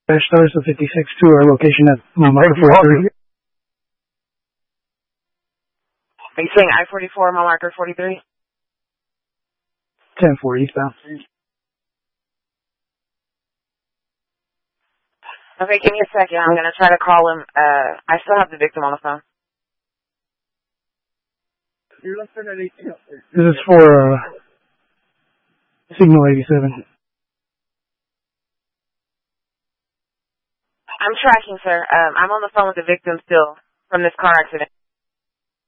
Stars of 56 to our location at Mount Marker. Are you saying I-44, Mount Marker 43? 10-4 eastbound. Okay, give me a second. I'm going to try to call him. I still have the victim on the phone. This is for Signal 87. I'm tracking, sir. I'm on the phone with the victim still from this car accident.